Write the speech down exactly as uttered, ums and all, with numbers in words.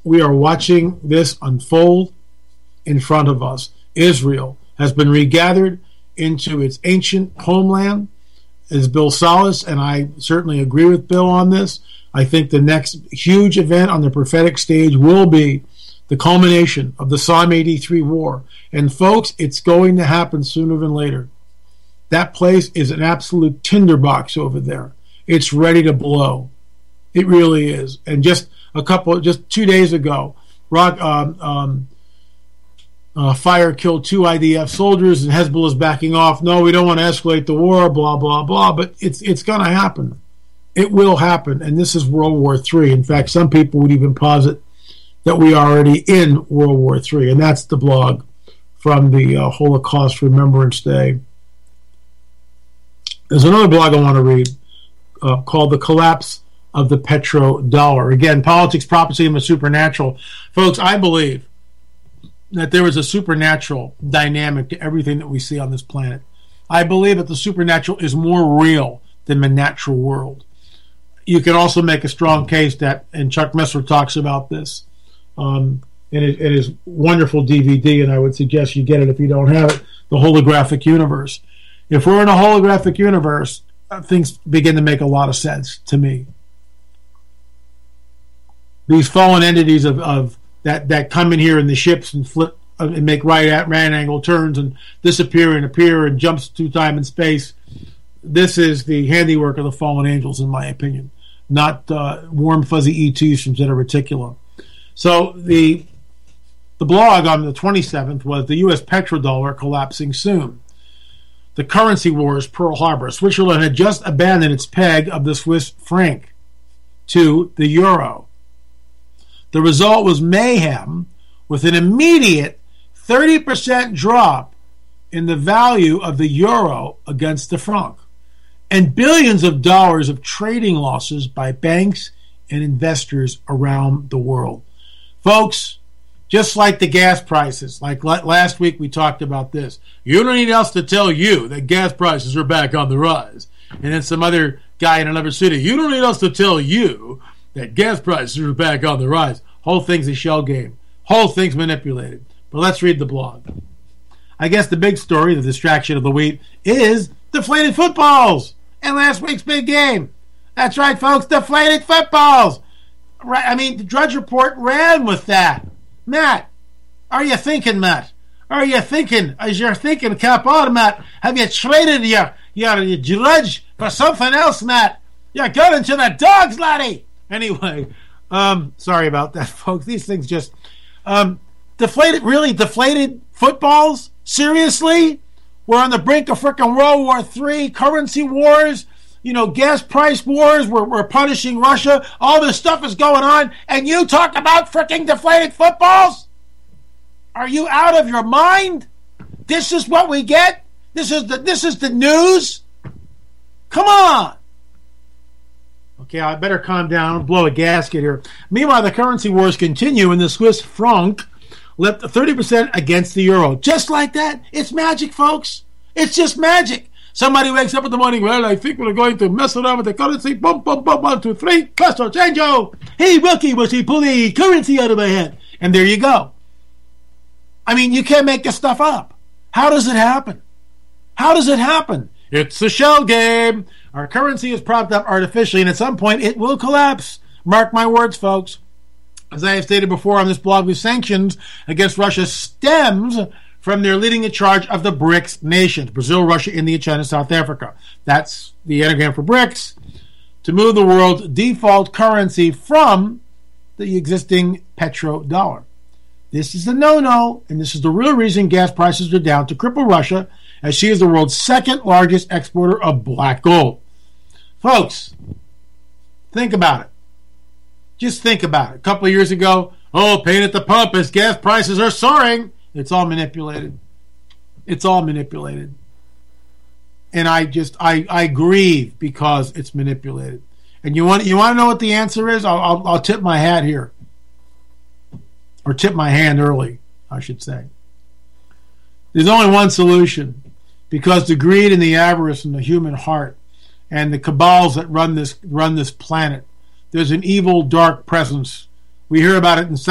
we are watching this unfold in front of us. Israel has been regathered into its ancient homeland, as Bill Salas, and I certainly agree with Bill on this. I think the next huge event on the prophetic stage will be the culmination of the Psalm eighty-three war. And folks, it's going to happen sooner than later. That place is an absolute tinderbox over there. It's ready to blow. It really is. And just a couple, just two days ago, rock, um, um, uh, fire killed two I D F soldiers, and Hezbollah's backing off. No, we don't want to escalate the war, blah, blah, blah. But it's it's going to happen. It will happen. And this is World War Three. In fact, some people would even posit that we are already in World War Three. And that's the blog from the uh, Holocaust Remembrance Day. There's another blog I want to read uh, called The Collapse of the Petrodollar. Again, politics, prophecy, and the supernatural. Folks, I believe that there is a supernatural dynamic to everything that we see on this planet. I believe that the supernatural is more real than the natural world. You can also make a strong case that, and Chuck Missler talks about this um, in, his, in his wonderful D V D, and I would suggest you get it if you don't have it, The Holographic Universe. If we're in a holographic universe, uh, things begin to make a lot of sense to me. These fallen entities of, of that, that come in here in the ships and flip uh, and make right at right angle turns and disappear and appear and jumps through time and space. This is the handiwork of the fallen angels, in my opinion, not uh, warm fuzzy E Ts from Zeta Reticula. So the the blog on the twenty-seventh was the U S petrodollar collapsing soon. The currency wars, Pearl Harbor. Switzerland had just abandoned its peg of the Swiss franc to the euro. The result was mayhem, with an immediate thirty percent drop in the value of the euro against the franc, and billions of dollars of trading losses by banks and investors around the world. Folks, just like the gas prices, like last week we talked about this. You don't need us to tell you that gas prices are back on the rise. And then some other guy in another city, you don't need us to tell you that gas prices are back on the rise. Whole thing's a shell game. Whole thing's manipulated. But let's read the blog. I guess the big story, the distraction of the week, is deflated footballs and last week's big game. That's right, folks, deflated footballs. Right? I mean, the Drudge Report ran with that. Matt, are you thinking, Matt? Are you thinking, as you're thinking, cap on, Matt, have you traded your, your, your Drudge for something else, Matt? You're going to the dogs, laddie. Anyway, um, sorry about that, folks. These things just, um, deflated, really deflated footballs? Seriously? We're on the brink of frickin' World War Three, currency wars, you know, gas price wars. We're, we're punishing Russia. All this stuff is going on, and you talk about frickin' deflated footballs? Are you out of your mind? This is what we get? This is the this is the news? Come on. Okay, I better calm down and blow a gasket here. Meanwhile, the currency wars continue, and the Swiss franc leapt thirty percent against the euro. Just like that. It's magic, folks. It's just magic. Somebody wakes up in the morning, well, I think we're going to mess around with the currency. Boom, boom, boom, one, two, three. Peso changeo. Hey, Wilkie, was he pull the currency out of my head? And there you go. I mean, you can't make this stuff up. How does it happen? How does it happen? It's a shell game. Our currency is propped up artificially, and at some point it will collapse. Mark my words, folks. As I have stated before on this blog, the sanctions against Russia stems from their leading the charge of the BRICS nations, Brazil, Russia, India, China, South Africa. That's the anagram for BRICS, to move the world's default currency from the existing petrodollar. This is the no-no, and this is the real reason gas prices are down, to cripple Russia, as she is the world's second largest exporter of black gold. Folks, think about it. Just think about it. A couple of years ago, oh, pain at the pump as gas prices are soaring. It's all manipulated. It's all manipulated. And I just, I, I grieve because it's manipulated. And you want, you want to know what the answer is? I'll, I'll, I'll tip my hat here. Or tip my hand early, I should say. There's only one solution. Because the greed and the avarice in the human heart and the cabals that run this run this planet, there's an evil, dark presence. We hear about it in